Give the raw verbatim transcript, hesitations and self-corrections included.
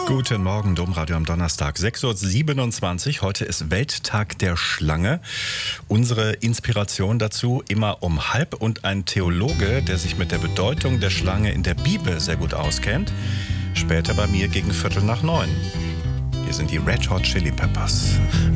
Guten Morgen, Domradio am Donnerstag, sechs Uhr siebenundzwanzig. Heute ist Welttag der Schlange. Unsere Inspiration dazu immer um halb und ein Theologe, der sich mit der Bedeutung der Schlange in der Bibel sehr gut auskennt. Später bei mir gegen Viertel nach neun. Hier sind die Red Hot Chili Peppers.